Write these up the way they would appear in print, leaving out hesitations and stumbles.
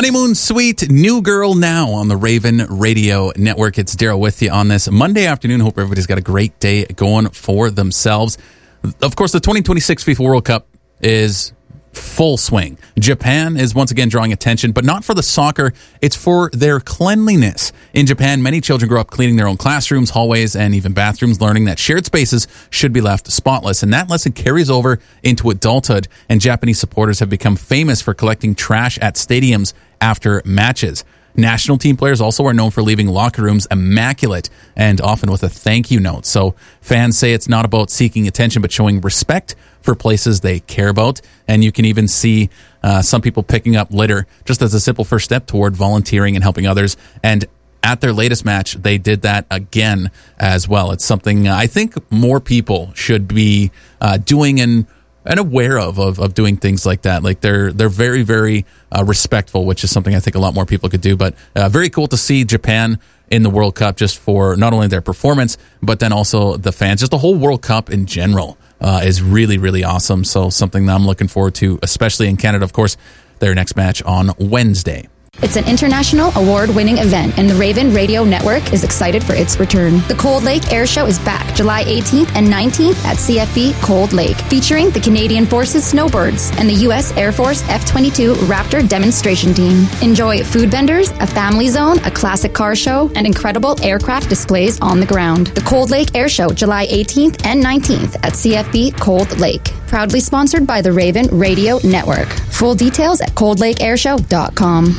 Honeymoon Suite, New Girl Now on the Raven Radio Network. It's Daryl with you on this Monday afternoon. Hope everybody's got a great day going for themselves. Of course, the 2026 FIFA World Cup is full swing. Japan is once again drawing attention, but not for the soccer. It's for their cleanliness. In Japan, many children grow up cleaning their own classrooms, hallways, and even bathrooms, learning that shared spaces should be left spotless. And that lesson carries over into adulthood, and Japanese supporters have become famous for collecting trash at stadiums after matches. National team players also are known for leaving locker rooms immaculate and often with a thank you note. So fans say it's not about seeking attention, but showing respect for places they care about. And you can even see some people picking up litter just as a simple first step toward volunteering and helping others. And at their latest match, they did that again as well. It's something I think more people should be doing and aware of doing things like that. Like they're very, very respectful, which is something I think a lot more people could do. But very cool to see Japan in the World Cup, just for not only their performance, but then also the fans. Just the whole World Cup in general is really, really awesome. So something that I'm looking forward to, especially in Canada, of course, their next match on Wednesday. It's an international award-winning event, and the Raven Radio Network is excited for its return. The Cold Lake Air Show is back July 18th and 19th at CFB Cold Lake, featuring the Canadian Forces Snowbirds and the U.S. Air Force F-22 Raptor demonstration team. Enjoy food vendors, a family zone, a classic car show, and incredible aircraft displays on the ground. The Cold Lake Air Show, July 18th and 19th at CFB Cold Lake. Proudly sponsored by the Raven Radio Network. Full details at coldlakeairshow.com.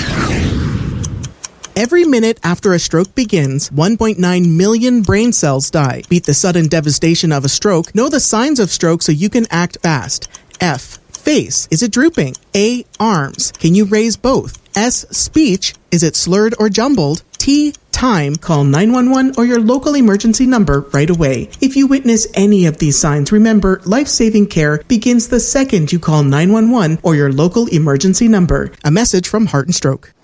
Every minute after a stroke begins, 1.9 million brain cells die. Beat the sudden devastation of a stroke. Know the signs of stroke so you can act fast. F. Face. Is it drooping? A. Arms. Can you raise both? S. Speech. Is it slurred or jumbled? T. Time. Call 911 or your local emergency number right away. If you witness any of these signs, remember, life-saving care begins the second you call 911 or your local emergency number. A message from Heart and Stroke.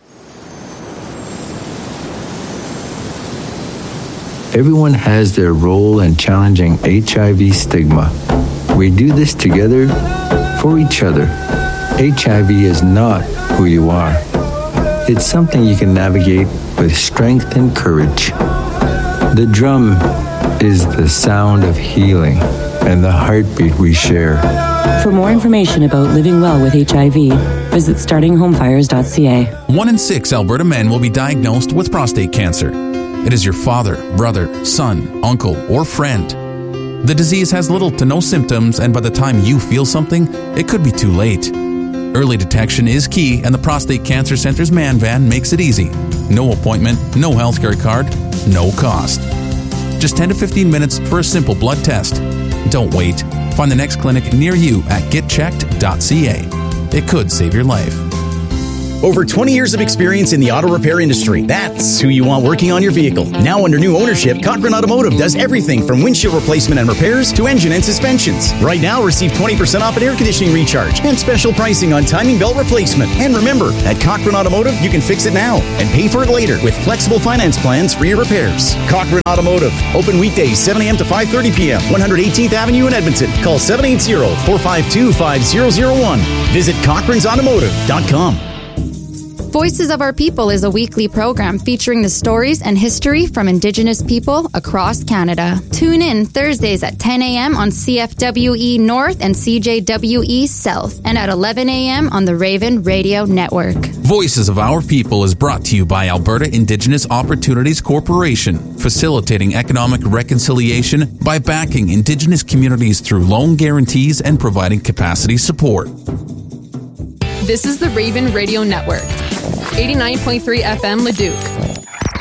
Everyone has their role in challenging HIV stigma. We do this together for each other. HIV is not who you are. It's something you can navigate with strength and courage. The drum is the sound of healing and the heartbeat we share. For more information about living well with HIV, visit startinghomefires.ca. 1 in 6 Alberta men will be diagnosed with prostate cancer. It is your father, brother, son, uncle, or friend. The disease has little to no symptoms, and by the time you feel something, it could be too late. Early detection is key, and the Prostate Cancer Center's Man Van makes it easy. No appointment, no healthcare card, no cost. Just 10 to 15 minutes for a simple blood test. Don't wait. Find the next clinic near you at getchecked.ca. It could save your life. Over 20 years of experience in the auto repair industry. That's who you want working on your vehicle. Now under new ownership, Cochrane Automotive does everything from windshield replacement and repairs to engine and suspensions. Right now, receive 20% off an air conditioning recharge and special pricing on timing belt replacement. And remember, at Cochrane Automotive, you can fix it now and pay for it later with flexible finance plans for your repairs. Cochrane Automotive. Open weekdays 7 a.m. to 5:30 p.m. 118th Avenue in Edmonton. Call 780-452-5001. Visit cochranesautomotive.com. Voices of Our People is a weekly program featuring the stories and history from Indigenous people across Canada. Tune in Thursdays at 10 a.m. on CFWE North and CJWE South, and at 11 a.m. on the Raven Radio Network. Voices of Our People is brought to you by Alberta Indigenous Opportunities Corporation, facilitating economic reconciliation by backing Indigenous communities through loan guarantees and providing capacity support. This is the Raven Radio Network. 89.3 FM Leduc.